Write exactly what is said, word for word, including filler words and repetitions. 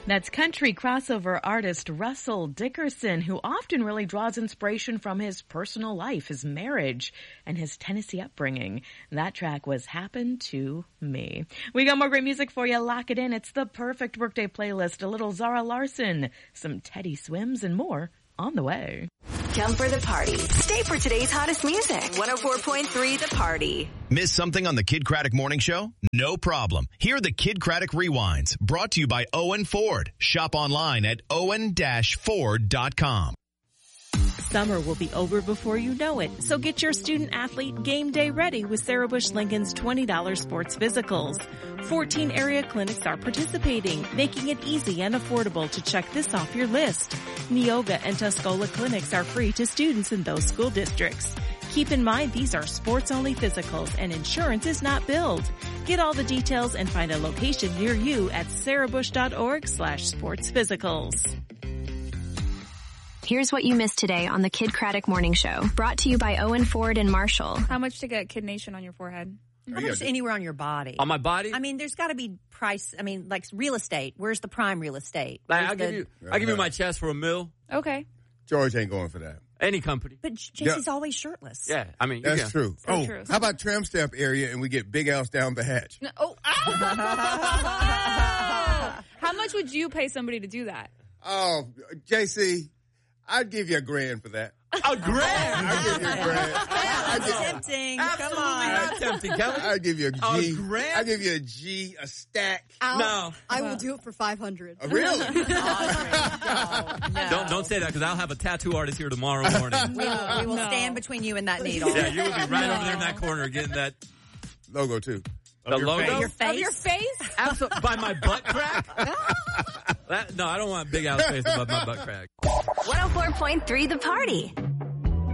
That's country crossover artist Russell Dickerson, who often really draws inspiration from his personal life, his marriage, and his Tennessee upbringing. That track was Happen to Me. We got more great music for you. Lock it in. It's the perfect workday playlist. A little Zara Larson, some Teddy Swims, and more on the way. Come for the party. Stay for today's hottest music. one oh four point three The Party. Miss something on the Kid Craddock Morning Show? No problem. Here are the Kid Craddock Rewinds, brought to you by Owen Ford. Shop online at owen dash ford dot com. Summer will be over before you know it, so get your student athlete game day ready with Sarah Bush Lincoln's twenty dollars sports physicals. fourteen area clinics are participating, making it easy and affordable to check this off your list. Neoga and Tuscola clinics are free to students in those school districts. Keep in mind these are sports-only physicals and insurance is not billed. Get all the details and find a location near you at sarahbush.org slash sports physicals. Here's what you missed today on the Kid Craddock Morning Show. Brought to you by Owen Ford and Marshall. How much to get Kid Nation on your forehead? How much anywhere on your body? On my body? I mean, there's got to be price. I mean, like real estate. Where's the prime real estate? Like, Where's I'll give the- you, I'll give you my chest for a mil. Okay. George ain't going for that. Any company. But J C's always shirtless. Yeah, I mean, you That's can. true. So oh, true. how about tram stamp area and we get Big Al's down the hatch? No, oh. How much would you pay somebody to do that? Oh, J C, I'd give you a grand for that. A grand? I'd give you a grand. I'd give, Tempting. Absolutely Come on. not tempting, Kelly. I'd give you a G. A grand? I'd give you a G, a stack. Al, No. I will do it for five hundred. Uh, really? No. Don't don't say that because I'll have a tattoo artist here tomorrow morning. We will, we will No. stand between you and that needle. Yeah, you will be right over there in that corner getting that Logo, too. the logo. Your face. Of your face? Absolutely. By my butt crack? That, no, I don't want Big Al's face above my butt crack. one oh four point three The Party.